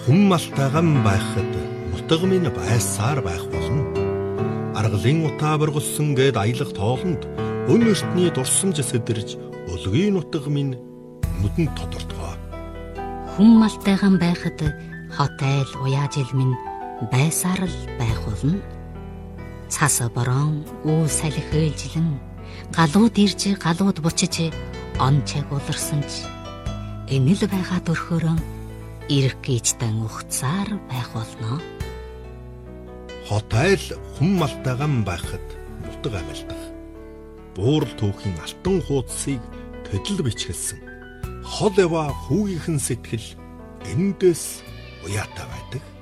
Хүн малтайган байхад нутаг минь байсаар байх болно. Аргалын утаа бургалсан гээд аялах тоолонд өн ертний дурсамж сэдэрж өлгийн нутаг минь нүдэнд тодордгоо. Хүн малтайган байхад хот айл уяажил минь байсаар л байх болно. Цас борон үл салхи ээлжилэн галууд ирж галууд бучиж он чаг уларсан ч энэл байгаа төрхөөрөө ирэх гीचтэн ухцаар байх болно. Хот айл хүн малтайган байхад нутаг амилдах. Буурал түүхийн алтан хуудсыг төдөл бичгэлсэн. Хол ява хүүгийнхэн сэтгэл эндээс уяатай байдаг.